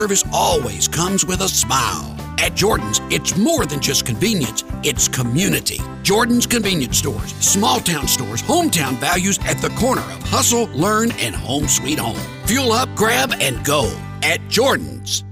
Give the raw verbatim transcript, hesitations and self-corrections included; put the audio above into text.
service always comes with a smile. At Jordan's, it's more than just convenience, it's community. Jordan's Convenience Stores, small town stores, hometown values at the corner of hustle, learn, and home sweet home. Fuel up, grab, and go at Jordan's.